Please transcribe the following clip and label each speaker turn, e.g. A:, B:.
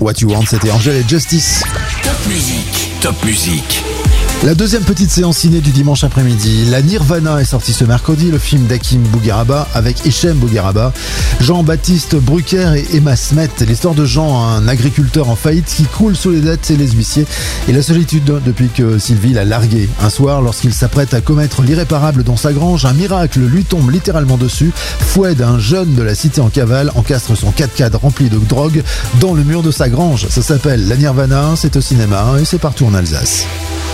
A: What You Want, c'était Angel et Justice.
B: Top musique.
A: La deuxième petite séance ciné du dimanche après-midi. La Nirvana est sortie ce mercredi, le film d'Hakim Bougueraba avec Hichem Bougueraba, Jean-Baptiste Brucker et Emma Smet. L'histoire de Jean, un agriculteur en faillite qui croule sous les dettes et les huissiers et la solitude depuis que Sylvie l'a largué. Un soir, lorsqu'il s'apprête à commettre l'irréparable dans sa grange, un miracle lui tombe littéralement dessus. Foued, un jeune de la cité en cavale, encastre son 4x4 rempli de drogue dans le mur de sa grange. Ça s'appelle La Nirvana, c'est au cinéma et c'est partout en Alsace.